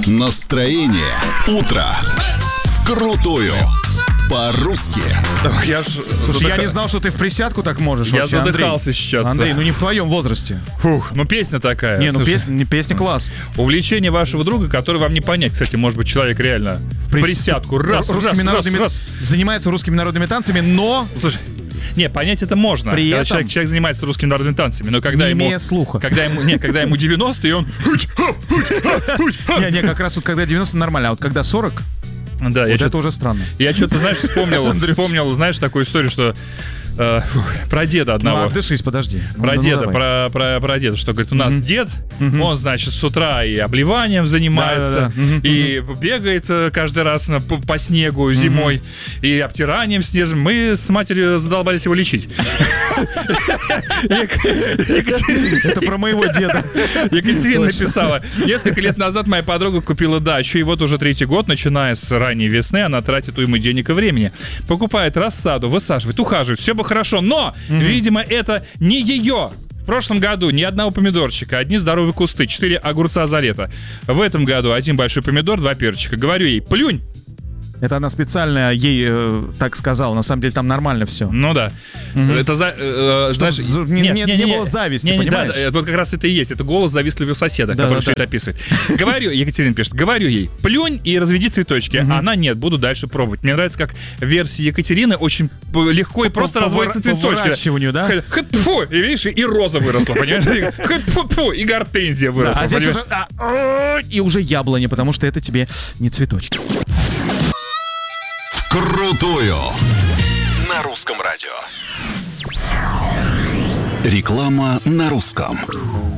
Настроение утро. Вкрутую. По-русски. Слушай, я не знал, что ты в присядку так можешь. Я вообще, задыхался Андрей. сейчас. Андрей, ну не в твоем возрасте. Фух, ну песня такая. Не, ну Слушай, песня класс. увлечение вашего друга, который вам не понять. Кстати, может быть, человек реально в присядку. Раз. Занимается русскими народными танцами, но Слушай, не, понять это можно. При когда этом- человек занимается русскими народными танцами, но когда не ему... имея слуха. Когда ему 90, и он... Не, как раз вот когда 90 нормально, а вот когда 40, Да, вот это уже странно. я что-то, знаешь, вспомнил, знаешь, такую историю, что про деда Ну, одного. отдышись, подожди. Про Ну, деда, давай. про деда, что, говорит, у нас дед, он, значит, с утра и обливанием занимается, Да-да-да. и бегает каждый раз по снегу зимой, и обтиранием снежным. Мы с матерью задолбались его лечить. Это про моего деда. Екатерина написала: несколько лет назад моя подруга купила дачу, и вот уже 3-й год, начиная с ранней весны, она тратит уйму денег и времени. Покупает рассаду, высаживает, ухаживает, все бы хорошо, но, видимо, это не ее. В прошлом году ни одного помидорчика, одни здоровые кусты, 4 огурца за лето. В этом году 1 большой помидор, 2 перчика. Говорю ей: плюнь. Это она специально ей так сказала. На самом деле там нормально все. Ну да. Это, знаешь... не было зависти, понимаешь? Да, вот как раз это и есть. Это голос завистливого соседа, Да, который да, все да. это описывает. Говорю, Екатерина пишет, говорю ей: плюнь и разведи цветочки. А она: нет, буду дальше пробовать. Мне нравится, как версия Екатерины очень легко и просто разводится По цветочки. выращиванию, да? Фу, и видишь, и роза выросла, понимаешь? Фу, и гортензия Да, выросла. а здесь понимаешь? уже и уже яблони, потому что это тебе не цветочки. Вкрутую. На русском радио. Реклама на русском.